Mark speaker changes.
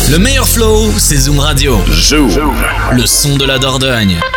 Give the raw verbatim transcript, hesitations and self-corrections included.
Speaker 1: Le meilleur flow, c'est Zoom Radio.
Speaker 2: Zoom.
Speaker 1: Le son de la Dordogne.